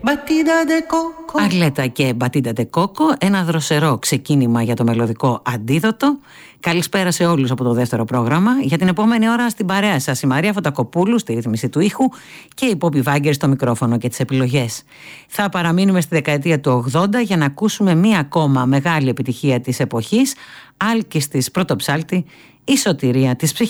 Αρλέτα και Μπατίντα ντε Κόκο, ένα δροσερό ξεκίνημα για το μελωδικό αντίδοτο. Καλησπέρα σε όλους από το δεύτερο πρόγραμμα. Για την επόμενη ώρα στην παρέα σας η Μαρία Φωτακοπούλου στη ρύθμιση του ήχου και η Πόπη Βάγκερ στο μικρόφωνο και τις επιλογές. Θα παραμείνουμε στη δεκαετία του 80 για να ακούσουμε μία ακόμα μεγάλη επιτυχία της εποχής, άλκης της πρωτοψάλτη, η σωτηρία της ψυχής.